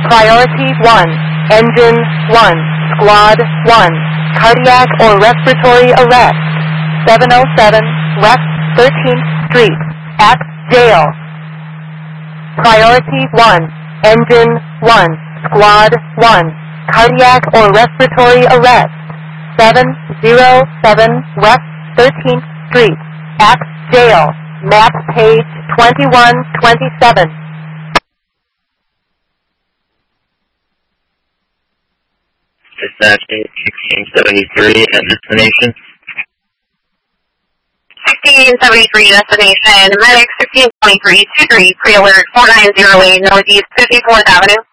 Priority 1, Engine 1, Squad 1, Cardiac or respiratory arrest, 707 West 13th Street, at jail. Priority 1, Engine 1, Squad 1, Cardiac or respiratory arrest, 707 West 13th Street, at jail. Map page 2127. Dispatch 1673 at destination. 1673 destination. Medic 1623 23 pre-alert 4908 Northeast 54th Avenue.